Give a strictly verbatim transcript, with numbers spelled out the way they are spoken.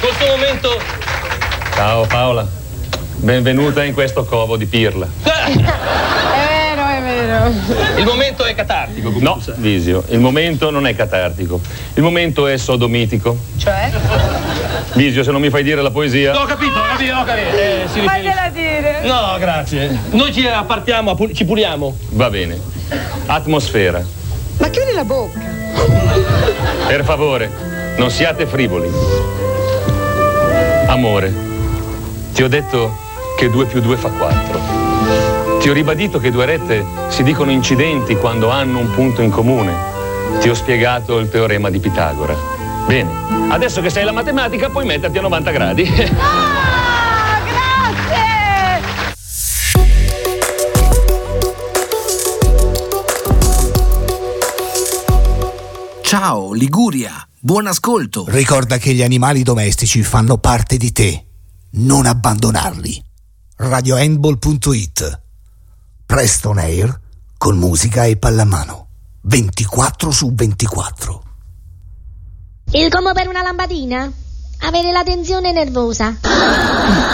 questo momento... Ciao Paola, benvenuta in questo covo di pirla. È vero, è vero. Il momento è catartico. No, Visio, il momento non è catartico. Il momento è sodomitico. Cioè? Visio, se non mi fai dire la poesia... No, ho capito, ho capito, ho capito. Eh, si riferisce- Fagliela dire. No, grazie. Noi ci appartiamo, a pul- ci puliamo. Va bene. Atmosfera. Ma chiudi la bocca. Per favore, non siate frivoli. Amore, ti ho detto che due più due fa quattro. Ti ho ribadito che due rette si dicono incidenti quando hanno un punto in comune. Ti ho spiegato il teorema di Pitagora. Bene, adesso che sai la matematica puoi metterti a novanta gradi. Ah, grazie! Ciao Liguria, buon ascolto. Ricorda che gli animali domestici fanno parte di te. Non abbandonarli. radiohandball punto it. Preston Air con musica e pallamano. ventiquattro su ventiquattro. Il como per una lampadina? Avere la tensione nervosa?